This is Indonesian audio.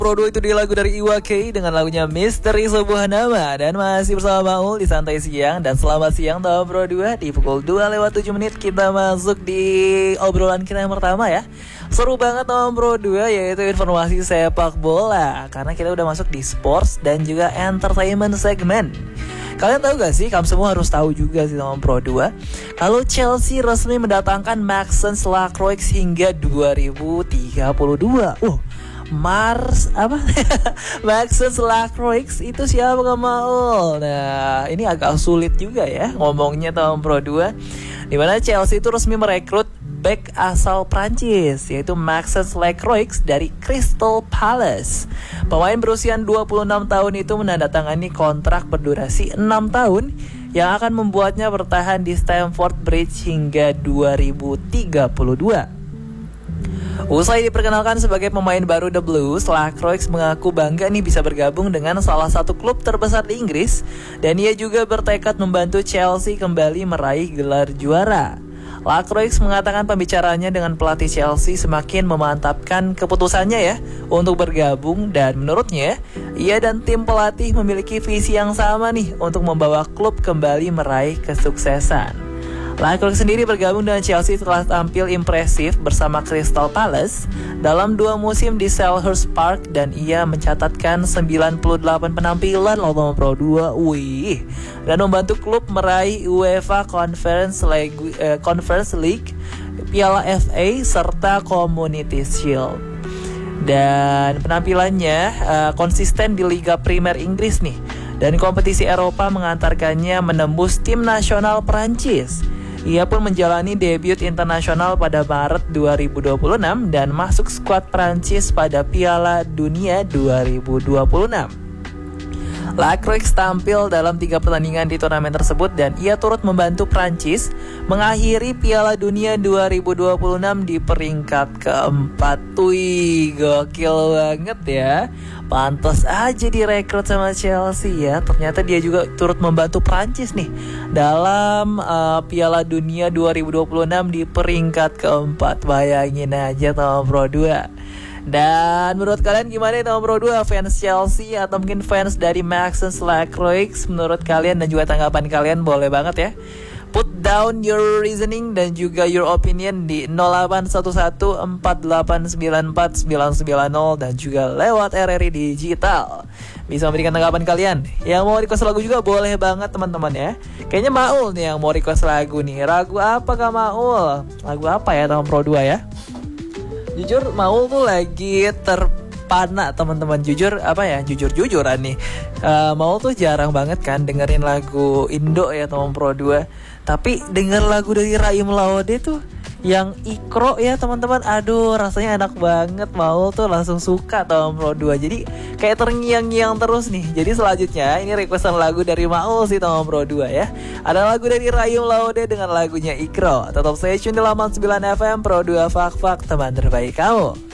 Pro 2 itu di lagu dari Iwa K dengan lagunya Misteri Sebuah Nama. Dan masih bersama Maul di Santai Siang. Dan selamat siang Tom Pro 2. Di pukul 2:07 kita masuk di obrolan kita yang pertama ya. Seru banget Tom Pro 2, yaitu informasi sepak bola. Karena kita udah masuk di sports dan juga entertainment segmen. Kalian tahu gak sih, kamu semua harus tahu juga sih Tom Pro 2, kalau Chelsea resmi mendatangkan Maxence Lacroix hingga 2032. Maxence Lacroix itu siapa gak mau? Nah, ini agak sulit juga ya ngomongnya Tom Pro 2. Dimana Chelsea itu resmi merekrut bek asal Prancis, yaitu Maxence Lacroix dari Crystal Palace. Pemain berusia 26 tahun itu menandatangani kontrak berdurasi 6 tahun yang akan membuatnya bertahan di Stamford Bridge hingga 2032. Usai diperkenalkan sebagai pemain baru The Blues, Lacroix mengaku bangga nih bisa bergabung dengan salah satu klub terbesar di Inggris, dan ia juga bertekad membantu Chelsea kembali meraih gelar juara. Lacroix mengatakan pembicaranya dengan pelatih Chelsea semakin memantapkan keputusannya ya untuk bergabung, dan menurutnya ia dan tim pelatih memiliki visi yang sama nih untuk membawa klub kembali meraih kesuksesan. Lacroix sendiri bergabung dengan Chelsea setelah tampil impresif bersama Crystal Palace dalam 2 musim di Selhurst Park, dan ia mencatatkan 98 penampilan loh Pro 2. Dan membantu klub meraih UEFA Conference League, Piala FA serta Community Shield. Dan penampilannya konsisten di Liga Primer Inggris nih, dan kompetisi Eropa mengantarkannya menembus tim nasional Prancis. Ia pun menjalani debut internasional pada Maret 2026 dan masuk skuad Prancis pada Piala Dunia 2026. Lacroix tampil dalam 3 pertandingan di turnamen tersebut, dan ia turut membantu Prancis mengakhiri Piala Dunia 2026 di peringkat keempat. Gokil banget ya. Pantas aja direkrut sama Chelsea ya. Ternyata dia juga turut membantu Prancis nih dalam Piala Dunia 2026 di peringkat keempat. Bayangin aja Tom Pro 2. Dan menurut kalian gimana Tom Pro 2, fans Chelsea atau mungkin fans dari Maxence Lacroix? Menurut kalian dan juga tanggapan kalian boleh banget ya. Put down your reasoning dan juga your opinion di 081148949990 dan juga lewat RRI Digital. Bisa memberikan tanggapan kalian. Yang mau request lagu juga boleh banget teman-teman ya. Kayaknya Maul nih yang mau request lagu nih. Lagu apa Kak Maul? Lagu apa ya Tom Pro 2 ya? Jujur Maul tuh lagi terpana teman-teman. Jujur-jujuran nih. Maul tuh jarang banget kan dengerin lagu Indo ya Tom Pro 2. Tapi denger lagu dari Raim Laude tuh yang Ikro ya teman-teman. Aduh rasanya enak banget. Maul tuh langsung suka Tom Pro 2. Jadi kayak terngiang-ngiang terus nih. Jadi selanjutnya ini requestan lagu dari Maul sih Tom Pro 2 ya. Ada lagu dari Raim Laude dengan lagunya Ikro. Tetap stay tune di 89 FM Pro 2 Fak teman terbaik kamu.